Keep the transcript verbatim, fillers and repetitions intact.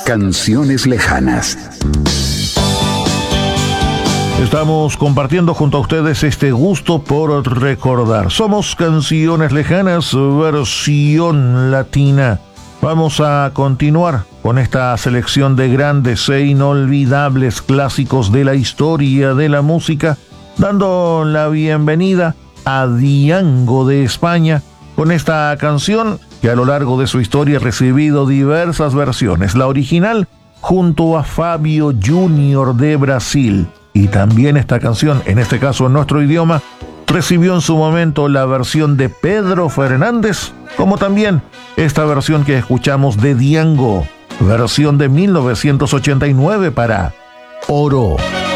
Canciones lejanas. Estamos compartiendo junto a ustedes este gusto por recordar. Somos Canciones Lejanas, versión latina. Vamos a continuar con esta selección de grandes e inolvidables clásicos de la historia de la música, dando la bienvenida a Diango de España, con esta canción que a lo largo de su historia ha recibido diversas versiones. La original junto a Fábio Júnior de Brasil. Y también esta canción, en este caso en nuestro idioma, recibió en su momento la versión de Pedro Fernández, como también esta versión que escuchamos de Diango, versión de mil novecientos ochenta y nueve para Oro.